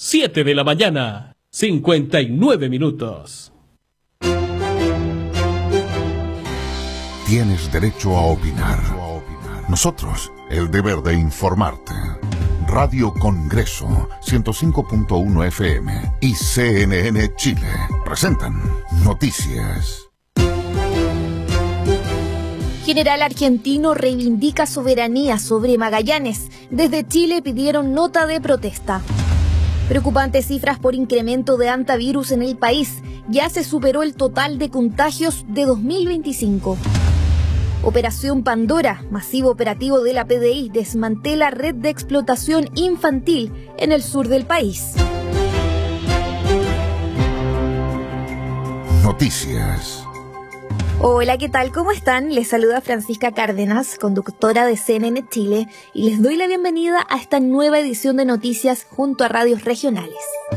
7 de la mañana, 59 minutos. Tienes derecho a opinar. Nosotros, el deber de informarte. Radio Congreso, 105.1 FM y CNN Chile presentan Noticias. General argentino reivindica soberanía sobre Magallanes. Desde Chile pidieron nota de protesta. Preocupantes cifras por incremento de hantavirus en el país. Ya se superó el total de contagios de 2025. Operación Pandora, masivo operativo de la PDI, desmantela red de explotación infantil en el sur del país. Noticias. Hola, ¿qué tal? ¿Cómo están? Les saluda Francisca Cárdenas, conductora de CNN Chile, y les doy la bienvenida a esta nueva edición de noticias junto a radios regionales.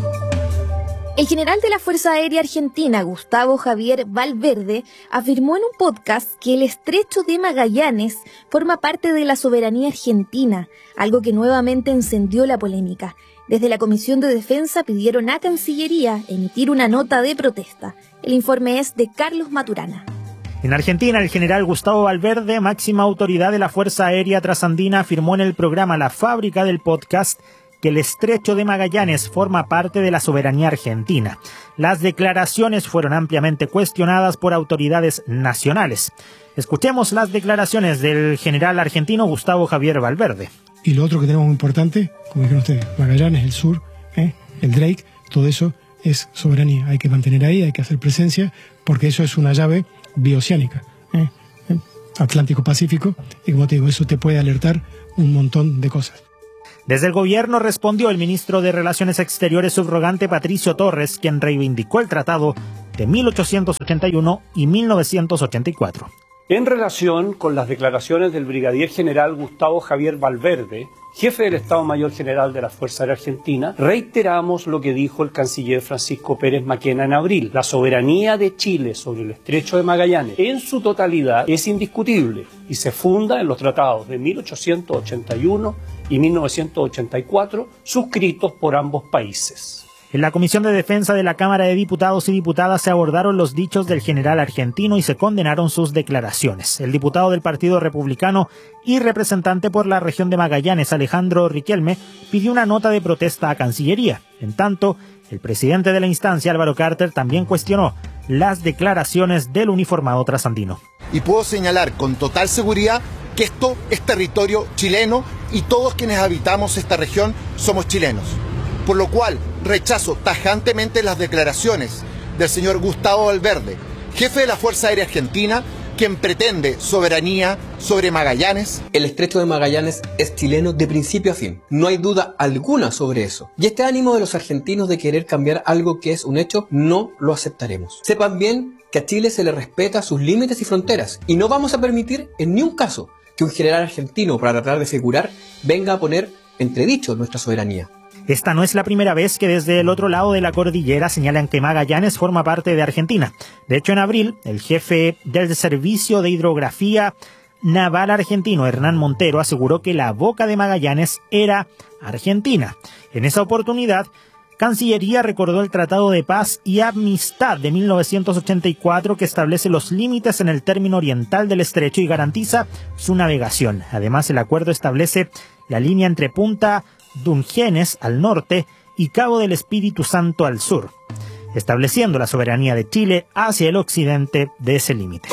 El general de la Fuerza Aérea Argentina, Gustavo Javier Valverde, afirmó en un podcast que el estrecho de Magallanes forma parte de la soberanía argentina, algo que nuevamente encendió la polémica. Desde la Comisión de Defensa pidieron a Cancillería emitir una nota de protesta. El informe es de Carlos Maturana. En Argentina, el general Gustavo Valverde, máxima autoridad de la Fuerza Aérea Trasandina, afirmó en el programa La Fábrica del Podcast que el estrecho de Magallanes forma parte de la soberanía argentina. Las declaraciones fueron ampliamente cuestionadas por autoridades nacionales. Escuchemos las declaraciones del general argentino Gustavo Javier Valverde. Y lo otro que tenemos muy importante, como dijeron ustedes, Magallanes, el sur, el Drake, todo eso es soberanía. Hay que mantener ahí, hay que hacer presencia, porque eso es una llave bioceánica, Atlántico-Pacífico, y como te digo, eso te puede alertar un montón de cosas. Desde el gobierno respondió el ministro de Relaciones Exteriores subrogante Patricio Torres, quien reivindicó el tratado de 1881 y 1984. En relación con las declaraciones del brigadier general Gustavo Javier Valverde, jefe del Estado Mayor General de la Fuerza Aérea Argentina, reiteramos lo que dijo el canciller Francisco Pérez Maquena en abril. La soberanía de Chile sobre el estrecho de Magallanes en su totalidad es indiscutible y se funda en los tratados de 1881 y 1984 suscritos por ambos países. En la Comisión de Defensa de la Cámara de Diputados y Diputadas se abordaron los dichos del general argentino y se condenaron sus declaraciones. El diputado del Partido Republicano y representante por la región de Magallanes, Alejandro Riquelme, pidió una nota de protesta a Cancillería. En tanto, el presidente de la instancia, Álvaro Carter, también cuestionó las declaraciones del uniformado trasandino. Y puedo señalar con total seguridad que esto es territorio chileno y todos quienes habitamos esta región somos chilenos. Por lo cual rechazo tajantemente las declaraciones del señor Gustavo Valverde, jefe de la Fuerza Aérea Argentina, quien pretende soberanía sobre Magallanes. El estrecho de Magallanes es chileno de principio a fin. No hay duda alguna sobre eso. Y este ánimo de los argentinos de querer cambiar algo que es un hecho, no lo aceptaremos. Sepan bien que a Chile se le respeta sus límites y fronteras, y no vamos a permitir en ni un caso que un general argentino, para tratar de figurar, venga a poner entredicho nuestra soberanía. Esta no es la primera vez que desde el otro lado de la cordillera señalan que Magallanes forma parte de Argentina. De hecho, en abril, el jefe del Servicio de Hidrografía Naval argentino, Hernán Montero, aseguró que la boca de Magallanes era argentina. En esa oportunidad, Cancillería recordó el Tratado de Paz y Amistad de 1984 que establece los límites en el término oriental del estrecho y garantiza su navegación. Además, el acuerdo establece la línea entre Punta Dungenes al norte y Cabo del Espíritu Santo al sur, estableciendo la soberanía de Chile hacia el occidente de ese límite.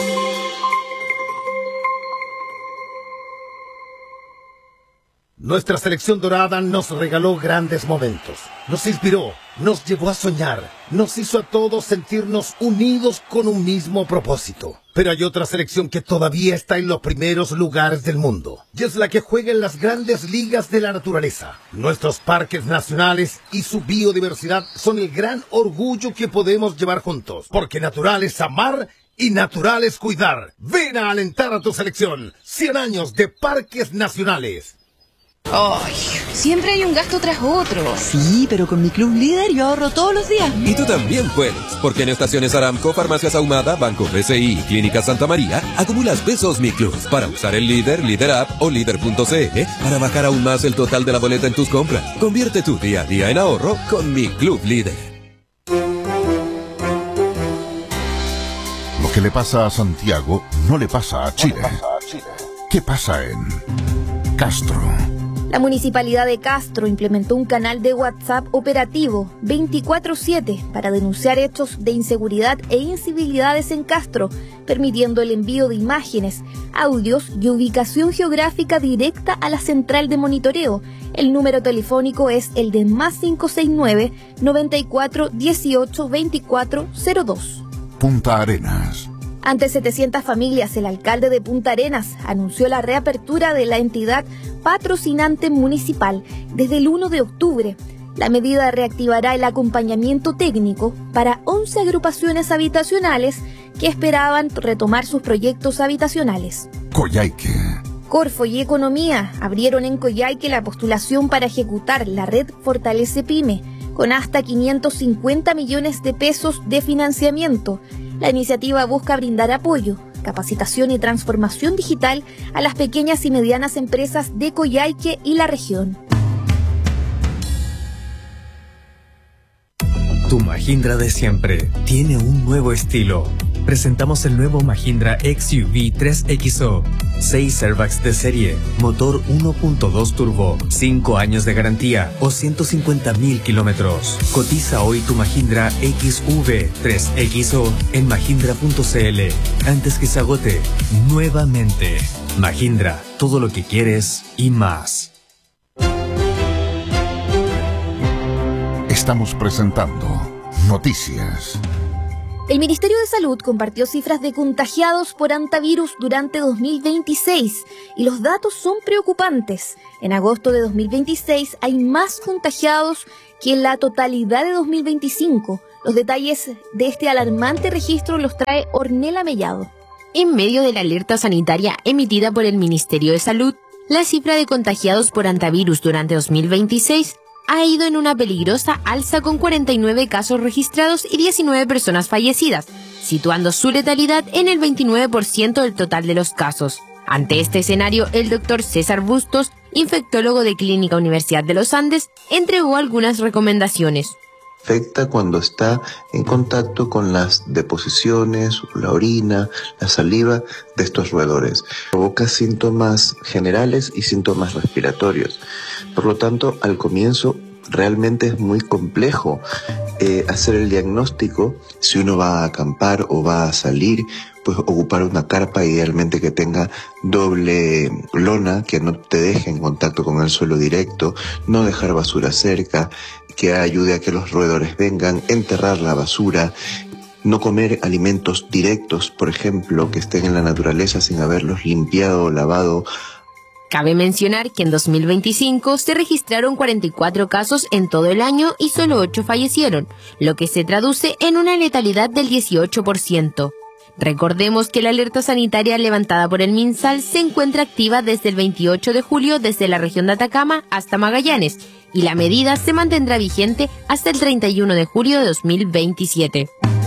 Nuestra selección dorada nos regaló grandes momentos, nos inspiró, nos llevó a soñar, nos hizo a todos sentirnos unidos con un mismo propósito. Pero hay otra selección que todavía está en los primeros lugares del mundo, y es la que juega en las grandes ligas de la naturaleza. Nuestros parques nacionales y su biodiversidad son el gran orgullo que podemos llevar juntos, porque natural es amar y natural es cuidar. Ven a alentar a tu selección. 100 años de parques nacionales. Ay, siempre hay un gasto tras otro. Sí, pero con mi Club Líder yo ahorro todos los días. Y tú también puedes, porque en Estaciones Aramco, Farmacias Ahumada, Banco BCI y Clínica Santa María, acumulas pesos Mi Club para usar el Líder, Líder App o Líder.cl para bajar aún más el total de la boleta en tus compras. Convierte tu día a día en ahorro con Mi Club Líder. Lo que le pasa a Santiago no le pasa a Chile. ¿Qué pasa en Castro? La Municipalidad de Castro implementó un canal de WhatsApp operativo 24/7 para denunciar hechos de inseguridad e incivilidades en Castro, permitiendo el envío de imágenes, audios y ubicación geográfica directa a la central de monitoreo. El número telefónico es el de +569 94 18 24 02. Punta Arenas. Ante 700 familias, el alcalde de Punta Arenas anunció la reapertura de la entidad patrocinante municipal desde el 1 de octubre. La medida reactivará el acompañamiento técnico para 11 agrupaciones habitacionales que esperaban retomar sus proyectos habitacionales. Coyhaique. Corfo y Economía abrieron en Coyhaique la postulación para ejecutar la red Fortalece Pyme, con hasta 550 millones de pesos de financiamiento. La iniciativa busca brindar apoyo, capacitación y transformación digital a las pequeñas y medianas empresas de Coyhaique y la región. Tu Mahindra de siempre tiene un nuevo estilo. Presentamos el nuevo Mahindra XUV 3XO. 6 airbags de serie, motor 1.2 turbo, 5 años de garantía o 150.000 kilómetros. Cotiza hoy tu Mahindra XUV 3XO en mahindra.cl antes que se agote nuevamente. Mahindra, todo lo que quieres y más. Estamos presentando Noticias. El Ministerio de Salud compartió cifras de contagiados por hantavirus durante 2026 y los datos son preocupantes. En agosto de 2026 hay más contagiados que en la totalidad de 2025. Los detalles de este alarmante registro los trae Ornella Mellado. En medio de la alerta sanitaria emitida por el Ministerio de Salud, la cifra de contagiados por hantavirus durante 2026 ha ido en una peligrosa alza con 49 casos registrados y 19 personas fallecidas, situando su letalidad en el 29% del total de los casos. Ante este escenario, el doctor César Bustos, infectólogo de Clínica Universidad de los Andes, entregó algunas recomendaciones. Afecta cuando está en contacto con las deposiciones, la orina, la saliva de estos roedores. Provoca síntomas generales y síntomas respiratorios. Por lo tanto, al comienzo realmente es muy complejo hacer el diagnóstico. Si uno va a acampar o va a salir, pues ocupar una carpa idealmente que tenga doble lona, que no te deje en contacto con el suelo directo, no dejar basura cerca, que ayude a que los roedores vengan, enterrar la basura, no comer alimentos directos, por ejemplo, que estén en la naturaleza sin haberlos limpiado o lavado. Cabe mencionar que en 2025 se registraron 44 casos en todo el año y solo 8 fallecieron, lo que se traduce en una letalidad del 18%. Recordemos que la alerta sanitaria levantada por el MinSal se encuentra activa desde el 28 de julio desde la región de Atacama hasta Magallanes, y la medida se mantendrá vigente hasta el 31 de julio de 2027.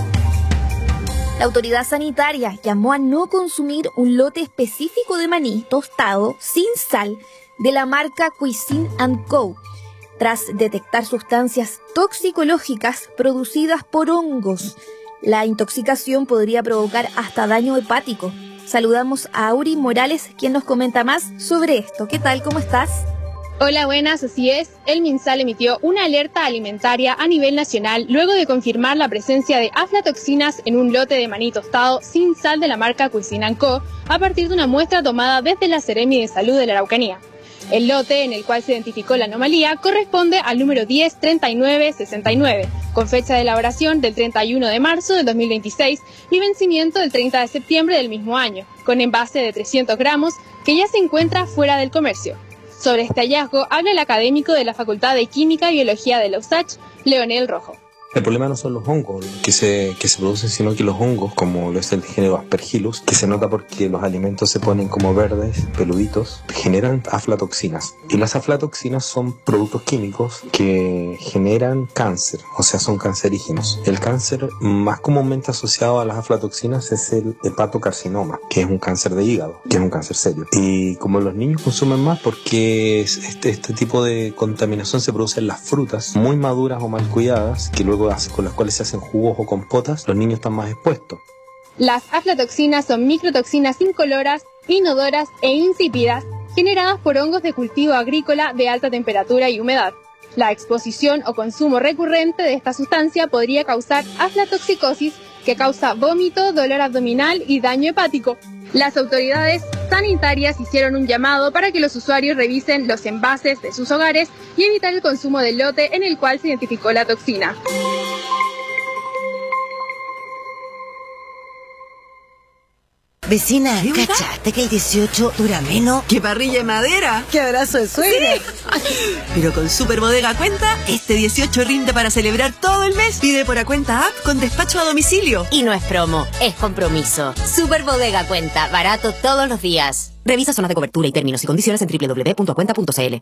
La autoridad sanitaria llamó a no consumir un lote específico de maní tostado sin sal de la marca Cuisine & Co. tras detectar sustancias toxicológicas producidas por hongos. La intoxicación podría provocar hasta daño hepático. Saludamos a Auri Morales, quien nos comenta más sobre esto. ¿Qué tal? ¿Cómo estás? Hola, buenas, así es. El MinSal emitió una alerta alimentaria a nivel nacional luego de confirmar la presencia de aflatoxinas en un lote de maní tostado sin sal de la marca Cuisine & Co. a partir de una muestra tomada desde la Seremi de Salud de la Araucanía. El lote en el cual se identificó la anomalía corresponde al número 103969, con fecha de elaboración del 31 de marzo del 2026 y vencimiento del 30 de septiembre del mismo año, con envase de 300 gramos que ya se encuentra fuera del comercio. Sobre este hallazgo habla el académico de la Facultad de Química y Biología de la USACH, Leonel Rojo. El problema no son los hongos que se producen, sino que los hongos, como lo es el género Aspergillus, que se nota porque los alimentos se ponen como verdes, peluditos, generan aflatoxinas. Y las aflatoxinas son productos químicos que generan cáncer, o sea, son cancerígenos. El cáncer más comúnmente asociado a las aflatoxinas es el hepatocarcinoma, que es un cáncer de hígado, que es un cáncer serio. Y como los niños consumen más, porque este tipo de contaminación se produce en las frutas muy maduras o mal cuidadas, que luego con las cuales se hacen jugos o compotas, los niños están más expuestos. Las aflatoxinas son microtoxinas incoloras, inodoras e insípidas, generadas por hongos de cultivo agrícola de alta temperatura y humedad. La exposición o consumo recurrente de esta sustancia podría causar aflatoxicosis, que causa vómito, dolor abdominal y daño hepático. Las autoridades sanitarias hicieron un llamado para que los usuarios revisen los envases de sus hogares y evitar el consumo del lote en el cual se identificó la toxina. Vecina, ¿cachaste que el 18 dura menos? ¡Qué parrilla de madera! ¡Qué abrazo de suegra! Sí. Pero con Super Bodega Cuenta, este 18 rinde para celebrar todo el mes. Pide por Cuenta App con despacho a domicilio. Y no es promo, es compromiso. Super Bodega Cuenta, barato todos los días. Revisa zonas de cobertura y términos y condiciones en www.cuenta.cl.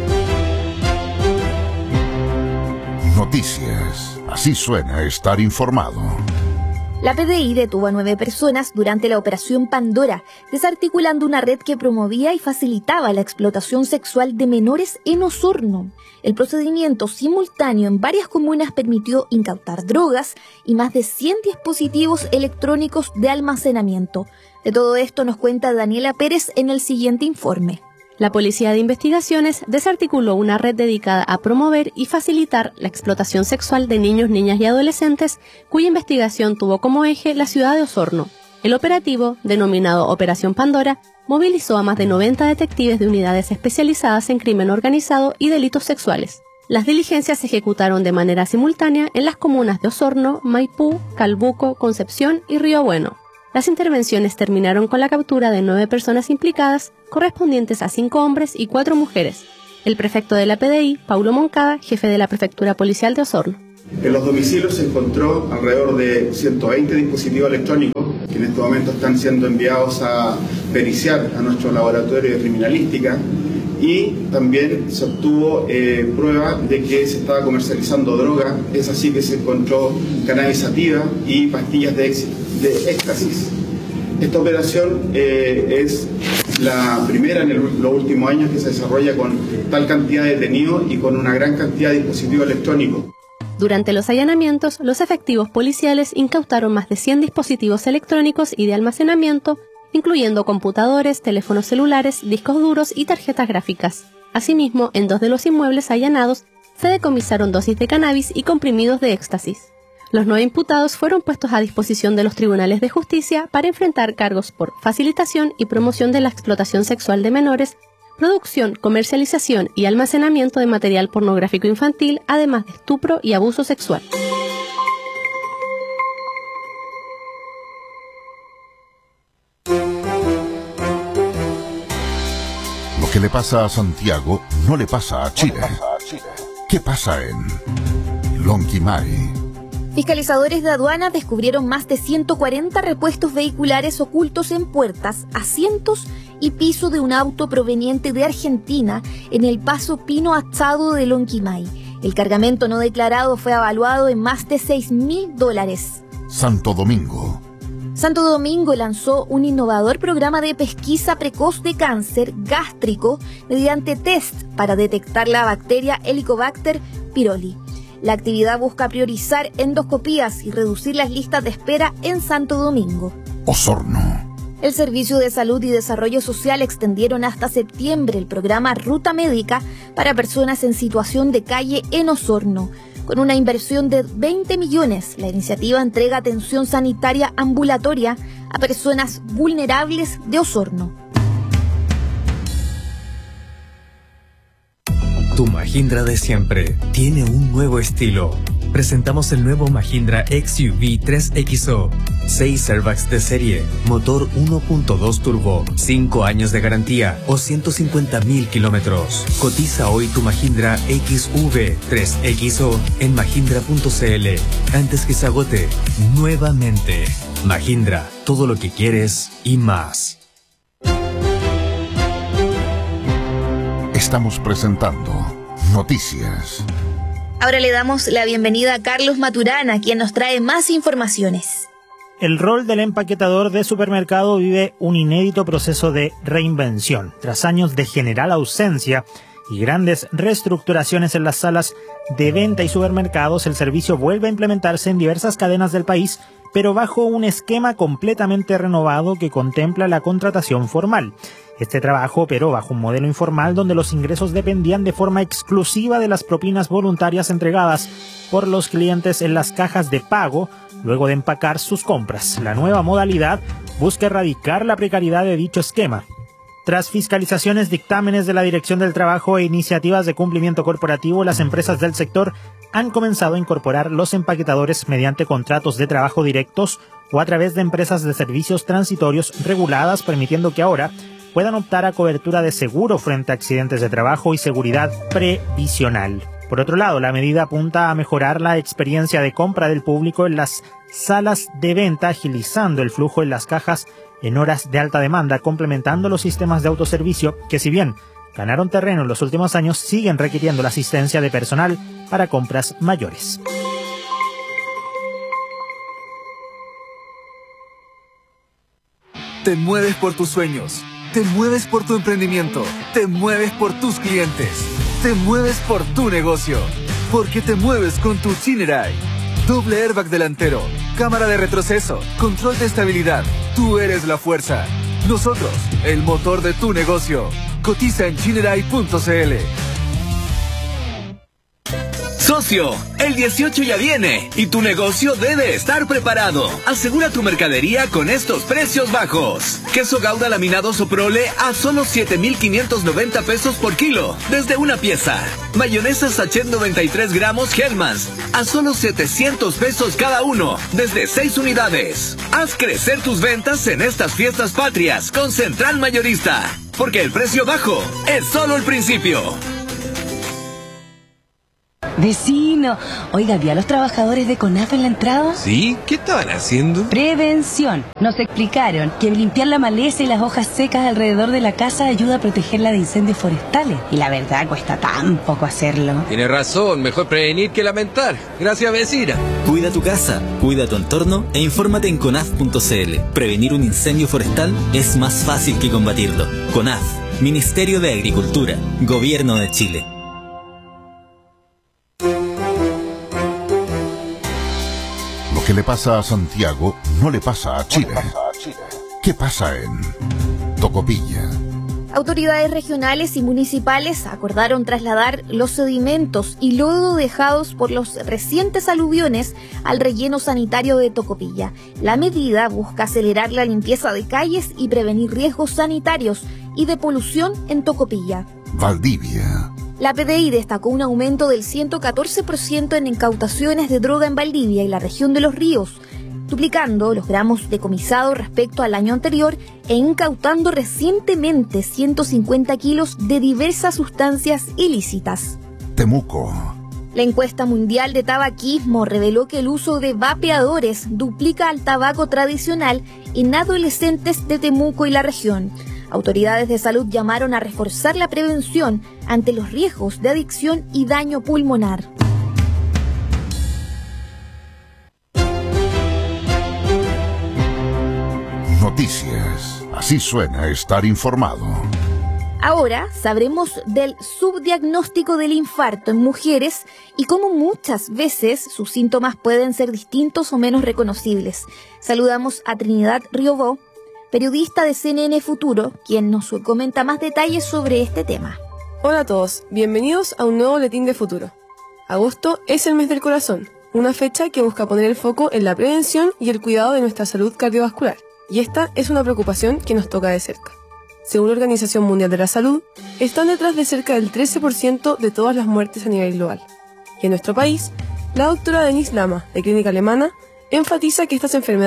Noticias. Así suena estar informado. La PDI detuvo a 9 personas durante la Operación Pandora, desarticulando una red que promovía y facilitaba la explotación sexual de menores en Osorno. El procedimiento simultáneo en varias comunas permitió incautar drogas y más de 100 dispositivos electrónicos de almacenamiento. De todo esto nos cuenta Daniela Pérez en el siguiente informe. La Policía de Investigaciones desarticuló una red dedicada a promover y facilitar la explotación sexual de niños, niñas y adolescentes, cuya investigación tuvo como eje la ciudad de Osorno. El operativo, denominado Operación Pandora, movilizó a más de 90 detectives de unidades especializadas en crimen organizado y delitos sexuales. Las diligencias se ejecutaron de manera simultánea en las comunas de Osorno, Maipú, Calbuco, Concepción y Río Bueno. Las intervenciones terminaron con la captura de 9 personas implicadas, correspondientes a 5 hombres y 4 mujeres. El prefecto de la PDI, Paulo Moncada, jefe de la Prefectura Policial de Osorno. En los domicilios se encontró alrededor de 120 dispositivos electrónicos que en este momento están siendo enviados a periciar a nuestro laboratorio de criminalística, y también se obtuvo prueba de que se estaba comercializando droga. Es así que se encontró cannabis sativa y pastillas de éxtasis. Esta operación es la primera en los últimos años que se desarrolla con tal cantidad de detenidos y con una gran cantidad de dispositivos electrónicos. Durante los allanamientos, los efectivos policiales incautaron más de 100 dispositivos electrónicos y de almacenamiento, incluyendo computadores, teléfonos celulares, discos duros y tarjetas gráficas. Asimismo, en 2 de los inmuebles allanados se decomisaron dosis de cannabis y comprimidos de éxtasis. Los 9 imputados fueron puestos a disposición de los tribunales de justicia para enfrentar cargos por facilitación y promoción de la explotación sexual de menores, producción, comercialización y almacenamiento de material pornográfico infantil, además de estupro y abuso sexual. Lo que le pasa a Santiago no le pasa a Chile. ¿Qué pasa en Lonquimay? Fiscalizadores de aduanas descubrieron más de 140 repuestos vehiculares ocultos en puertas, asientos y piso de un auto proveniente de Argentina en el paso Pino Achado de Lonquimay. El cargamento no declarado fue evaluado en más de $6.000. Santo Domingo. Santo Domingo lanzó un innovador programa de pesquisa precoz de cáncer gástrico mediante test para detectar la bacteria Helicobacter pylori. La actividad busca priorizar endoscopías y reducir las listas de espera en Santo Domingo. Osorno. El Servicio de Salud y Desarrollo Social extendieron hasta septiembre el programa Ruta Médica para personas en situación de calle en Osorno. Con una inversión de 20 millones, la iniciativa entrega atención sanitaria ambulatoria a personas vulnerables de Osorno. Tu Mahindra de siempre tiene un nuevo estilo. Presentamos el nuevo Mahindra XUV 3XO. 6 airbags de serie, motor 1.2 turbo, 5 años de garantía o 150.000 kilómetros. Cotiza hoy tu Mahindra XV3XO en mahindra.cl antes que se agote nuevamente. Mahindra, todo lo que quieres y más. Estamos presentando Noticias. Ahora le damos la bienvenida a Carlos Maturana, quien nos trae más informaciones. El rol del empaquetador de supermercado vive un inédito proceso de reinvención. Tras años de general ausencia y grandes reestructuraciones en las salas de venta y supermercados, el servicio vuelve a implementarse en diversas cadenas del país, pero bajo un esquema completamente renovado que contempla la contratación formal. Este trabajo operó bajo un modelo informal donde los ingresos dependían de forma exclusiva de las propinas voluntarias entregadas por los clientes en las cajas de pago luego de empacar sus compras. La nueva modalidad busca erradicar la precariedad de dicho esquema. Tras fiscalizaciones, dictámenes de la Dirección del Trabajo e iniciativas de cumplimiento corporativo, las empresas del sector han comenzado a incorporar los empaquetadores mediante contratos de trabajo directos o a través de empresas de servicios transitorios reguladas, permitiendo que ahora puedan optar a cobertura de seguro frente a accidentes de trabajo y seguridad previsional. Por otro lado, la medida apunta a mejorar la experiencia de compra del público en las salas de venta, agilizando el flujo en las cajas en horas de alta demanda, complementando los sistemas de autoservicio que, si bien ganaron terreno en los últimos años, siguen requiriendo la asistencia de personal para compras mayores. Te mueves por tus sueños, te mueves por tu emprendimiento, te mueves por tus clientes, te mueves por tu negocio, porque te mueves con tu Chinerai. Doble airbag delantero, cámara de retroceso, control de estabilidad. Tú eres la fuerza. Nosotros, el motor de tu negocio. Cotiza en chinerai.cl. Socio, el 18 ya viene y tu negocio debe estar preparado. Asegura tu mercadería con estos precios bajos. Queso Gouda laminado Soprole a solo 7,590 pesos por kilo, desde una pieza. Mayonesa Sachet 93 gramos Hellmann's a solo 700 pesos cada uno, desde 6 unidades. Haz crecer tus ventas en estas fiestas patrias con Central Mayorista, porque el precio bajo es solo el principio. Vecino, oiga, ¿vi a los trabajadores de CONAF en la entrada? ¿Sí? ¿Qué estaban haciendo? Prevención. Nos explicaron que limpiar la maleza y las hojas secas alrededor de la casa ayuda a protegerla de incendios forestales. Y la verdad, cuesta tan poco hacerlo. Tiene razón, mejor prevenir que lamentar. Gracias, vecina. Cuida tu casa, cuida tu entorno e infórmate en conaf.cl. Prevenir un incendio forestal es más fácil que combatirlo. CONAF, Ministerio de Agricultura, Gobierno de Chile. Lo que le pasa a Santiago no le pasa a Chile. ¿Qué pasa en Tocopilla? Autoridades regionales y municipales acordaron trasladar los sedimentos y lodo dejados por los recientes aluviones al relleno sanitario de Tocopilla. La medida busca acelerar la limpieza de calles y prevenir riesgos sanitarios y de polución en Tocopilla. Valdivia. La PDI destacó un aumento del 114% en incautaciones de droga en Valdivia y la región de Los Ríos, duplicando los gramos decomisados respecto al año anterior e incautando recientemente 150 kilos de diversas sustancias ilícitas. Temuco. La encuesta mundial de tabaquismo reveló que el uso de vapeadores duplica al tabaco tradicional en adolescentes de Temuco y la región. Autoridades de salud llamaron a reforzar la prevención ante los riesgos de adicción y daño pulmonar. Noticias. Así suena estar informado. Ahora sabremos del subdiagnóstico del infarto en mujeres y cómo muchas veces sus síntomas pueden ser distintos o menos reconocibles. Saludamos a Trinidad Riobó, periodista de CNN Futuro, quien nos comenta más detalles sobre este tema. Hola a todos, bienvenidos a un nuevo boletín de Futuro. Agosto es el mes del corazón, una fecha que busca poner el foco en la prevención y el cuidado de nuestra salud cardiovascular. Y esta es una preocupación que nos toca de cerca. Según la Organización Mundial de la Salud, están detrás de cerca del 13% de todas las muertes a nivel global. Y en nuestro país, la doctora Denise Lama, de Clínica Alemana, enfatiza que estas enfermedades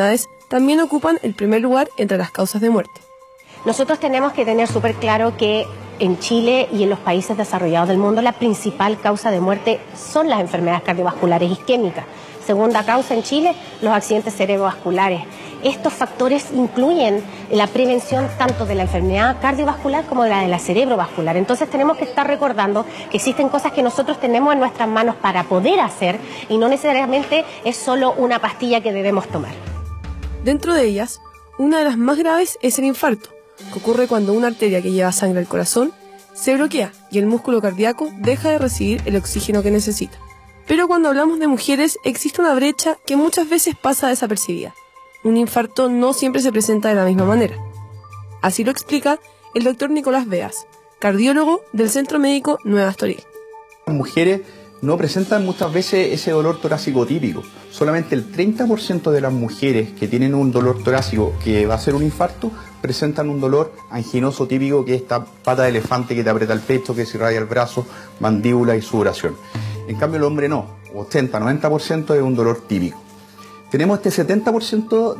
también ocupan el primer lugar entre las causas de muerte. Nosotros tenemos que tener súper claro que en Chile y en los países desarrollados del mundo la principal causa de muerte son las enfermedades cardiovasculares isquémicas. Segunda causa en Chile, los accidentes cerebrovasculares. Estos factores incluyen la prevención tanto de la enfermedad cardiovascular como de la cerebrovascular. Entonces tenemos que estar recordando que existen cosas que nosotros tenemos en nuestras manos para poder hacer y no necesariamente es solo una pastilla que debemos tomar. Dentro de ellas, una de las más graves es el infarto, que ocurre cuando una arteria que lleva sangre al corazón se bloquea y el músculo cardíaco deja de recibir el oxígeno que necesita. Pero cuando hablamos de mujeres existe una brecha que muchas veces pasa desapercibida. Un infarto no siempre se presenta de la misma manera. Así lo explica el doctor Nicolás Beas, cardiólogo del Centro Médico Nueva Estoril. Las mujeres no presentan muchas veces ese dolor torácico típico. Solamente el 30% de las mujeres que tienen un dolor torácico que va a ser un infarto presentan un dolor anginoso típico, que es esta pata de elefante que te aprieta el pecho, que se irradia el brazo, mandíbula y sudoración. En cambio el hombre no, 80-90% es un dolor típico. Tenemos este 70%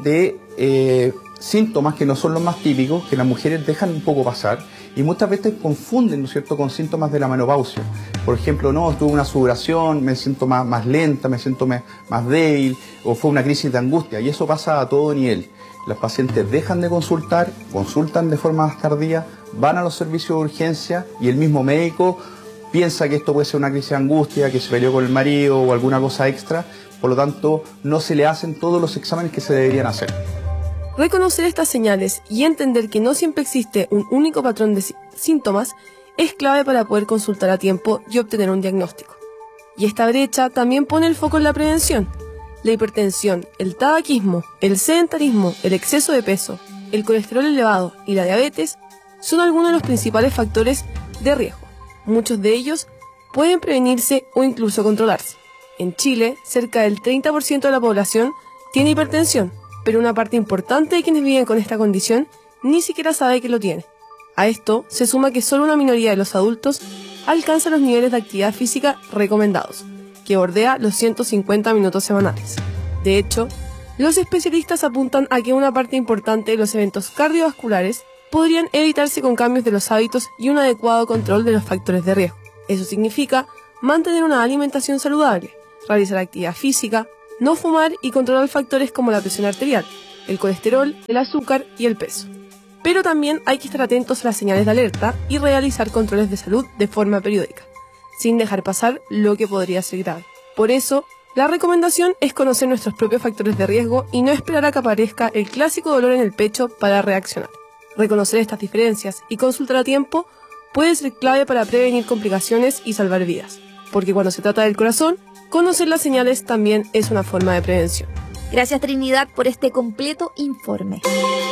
de síntomas que no son los más típicos, que las mujeres dejan un poco pasar y muchas veces confunden, ¿no es cierto?, con síntomas de la menopausia. Por ejemplo, no, tuve una sudoración, me siento más lenta, me siento más débil, o fue una crisis de angustia, y eso pasa a todo nivel. Las pacientes dejan de consultar, consultan de forma más tardía, van a los servicios de urgencia y el mismo médico piensa que esto puede ser una crisis de angustia, que se peleó con el marido o alguna cosa extra, por lo tanto no se le hacen todos los exámenes que se deberían hacer. Reconocer estas señales y entender que no siempre existe un único patrón de síntomas es clave para poder consultar a tiempo y obtener un diagnóstico. Y esta brecha también pone el foco en la prevención. La hipertensión, el tabaquismo, el sedentarismo, el exceso de peso, el colesterol elevado y la diabetes son algunos de los principales factores de riesgo. Muchos de ellos pueden prevenirse o incluso controlarse. En Chile, cerca del 30% de la población tiene hipertensión, pero una parte importante de quienes viven con esta condición ni siquiera sabe que lo tiene. A esto se suma que solo una minoría de los adultos alcanza los niveles de actividad física recomendados, que bordea los 150 minutos semanales. De hecho, los especialistas apuntan a que una parte importante de los eventos cardiovasculares podrían evitarse con cambios de los hábitos y un adecuado control de los factores de riesgo. Eso significa mantener una alimentación saludable, realizar actividad física, no fumar y controlar factores como la presión arterial, el colesterol, el azúcar y el peso. Pero también hay que estar atentos a las señales de alerta y realizar controles de salud de forma periódica, sin dejar pasar lo que podría ser grave. Por eso, la recomendación es conocer nuestros propios factores de riesgo y no esperar a que aparezca el clásico dolor en el pecho para reaccionar. Reconocer estas diferencias y consultar a tiempo puede ser clave para prevenir complicaciones y salvar vidas, porque cuando se trata del corazón, conocer las señales también es una forma de prevención. Gracias, Trinidad, por este completo informe.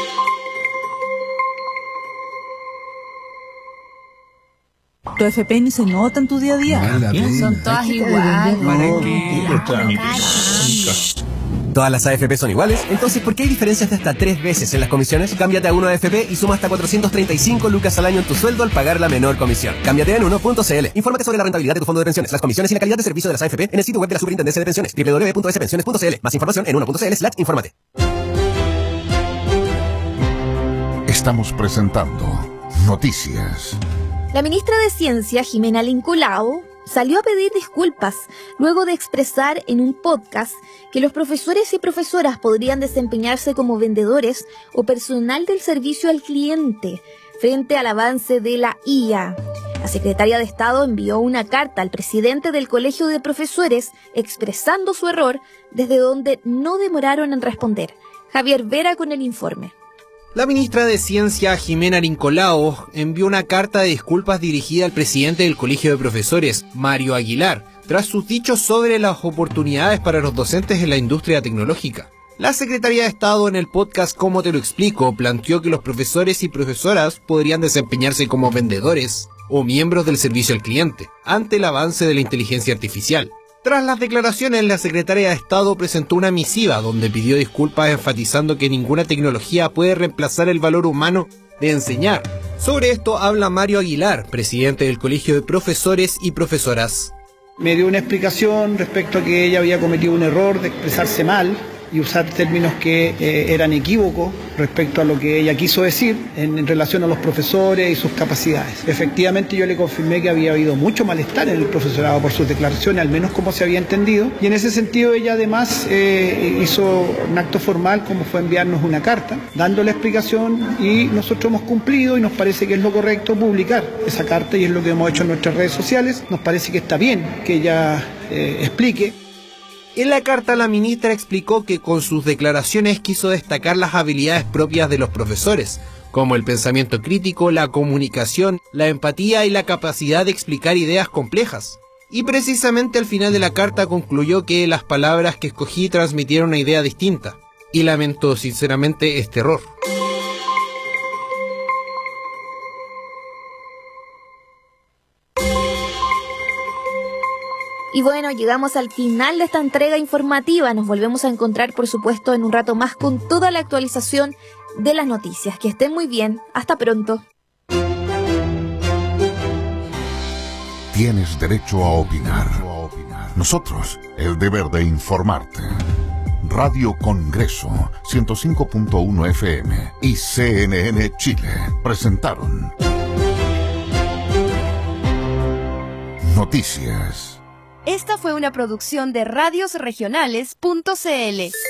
Tu FP ni se nota en tu día a día. Son todas iguales. ¿Todas las AFP son iguales? Entonces, ¿por qué hay diferencias de hasta 3 veces en las comisiones? Cámbiate a 1AFP y suma hasta 435 lucas al año en tu sueldo al pagar la menor comisión. Cámbiate en 1.cl. Infórmate sobre la rentabilidad de tu fondo de pensiones, las comisiones y la calidad de servicio de las AFP en el sitio web de la Superintendencia de Pensiones, www.spensiones.cl. Más información en 1.cl/infórmate. Estamos presentando Noticias. La ministra de Ciencia, Jimena Lincolao, salió a pedir disculpas luego de expresar en un podcast que los profesores y profesoras podrían desempeñarse como vendedores o personal del servicio al cliente frente al avance de la IA. La secretaria de Estado envió una carta al presidente del Colegio de Profesores expresando su error, desde donde no demoraron en responder. Javier Vera con el informe. La ministra de Ciencia, Jimena Lincolao, envió una carta de disculpas dirigida al presidente del Colegio de Profesores, Mario Aguilar, tras sus dichos sobre las oportunidades para los docentes en la industria tecnológica. La Secretaría de Estado en el podcast Cómo te lo explico planteó que los profesores y profesoras podrían desempeñarse como vendedores o miembros del servicio al cliente ante el avance de la inteligencia artificial. Tras las declaraciones, la Secretaría de Estado presentó una misiva donde pidió disculpas enfatizando que ninguna tecnología puede reemplazar el valor humano de enseñar. Sobre esto habla Mario Aguilar, presidente del Colegio de Profesores y Profesoras. Me dio una explicación respecto a que ella había cometido un error de expresarse mal y usar términos que eran equívocos respecto a lo que ella quiso decir en relación a los profesores y sus capacidades. Efectivamente, yo le confirmé que había habido mucho malestar en el profesorado por sus declaraciones, al menos como se había entendido, y en ese sentido ella además hizo un acto formal como fue enviarnos una carta dando la explicación, y nosotros hemos cumplido y nos parece que es lo correcto publicar esa carta, y es lo que hemos hecho en nuestras redes sociales. Nos parece que está bien que ella explique. En la carta, la ministra explicó que con sus declaraciones quiso destacar las habilidades propias de los profesores, como el pensamiento crítico, la comunicación, la empatía y la capacidad de explicar ideas complejas. Y precisamente al final de la carta concluyó que las palabras que escogí transmitieron una idea distinta, y lamento sinceramente este error. Y bueno, llegamos al final de esta entrega informativa. Nos volvemos a encontrar, por supuesto, en un rato más con toda la actualización de las noticias. Que estén muy bien. Hasta pronto. Tienes derecho a opinar. Nosotros, el deber de informarte. Radio Congreso 105.1 FM y CNN Chile presentaron Noticias. Esta fue una producción de radiosregionales.cl.